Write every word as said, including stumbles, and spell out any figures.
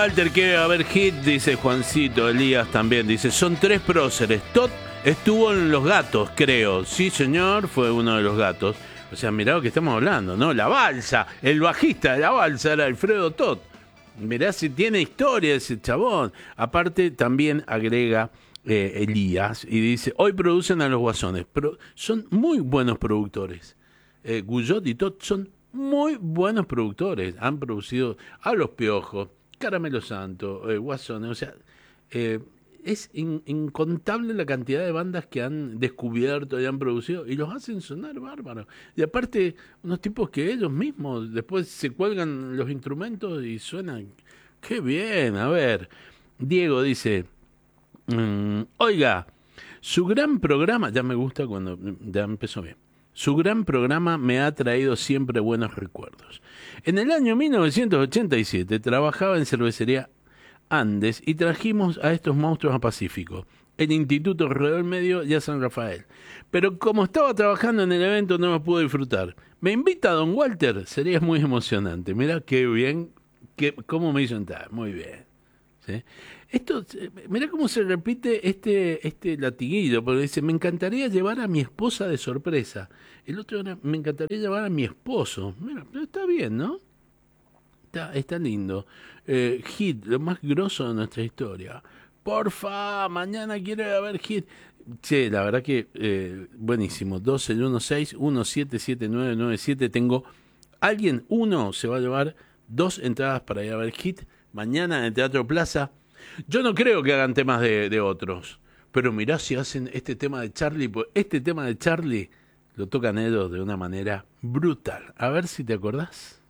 Walter quiere haber hit, dice Juancito. Elías también dice, son tres próceres. Todd estuvo en Los Gatos, creo. Sí, señor, fue uno de Los Gatos. O sea, mirá lo que estamos hablando, ¿no? La Balsa, el bajista de La Balsa era Alfredo Todd. Mirá si tiene historia ese chabón. Aparte, también agrega eh, Elías y dice, hoy producen a los Guasones. Pero son muy buenos productores. Eh, Guyot y Todd son muy buenos productores. Han producido a Los Piojos, Caramelo Santo, eh, Guasones. O sea, eh, es in, incontable la cantidad de bandas que han descubierto y han producido y los hacen sonar bárbaros. Y aparte, unos tipos que ellos mismos después se cuelgan los instrumentos y suenan. ¡Qué bien! A ver, Diego dice, mmm, oiga, su gran programa, ya me gusta cuando ya empezó bien. Su gran programa me ha traído siempre buenos recuerdos. En el año mil novecientos ochenta y siete trabajaba en cervecería Andes y trajimos a estos monstruos a Pacífico, el Instituto Río del Medio y a San Rafael. Pero como estaba trabajando en el evento no me pude disfrutar. ¿Me invita a don Walter? Sería muy emocionante. Mirá qué bien, qué, cómo me hizo entrar. Muy bien. ¿Sí? Esto, mirá cómo se repite este, este latiguillo, porque dice, me encantaría llevar a mi esposa de sorpresa. El otro era, me encantaría llevar a mi esposo. Mira, pero está bien, ¿no? Está, está lindo. Eh, hit, lo más grosso de nuestra historia. Porfa, mañana quiero ver hit. Che, la verdad que eh, buenísimo. dos seis uno seis uno siete siete nueve nueve siete. Tengo alguien, uno se va a llevar dos entradas para ir a ver hit mañana en el Teatro Plaza. Yo no creo que hagan temas de, de otros, pero mirá si hacen este tema de Charlie, pues este tema de Charlie lo tocan ellos de una manera brutal. A ver si te acordás.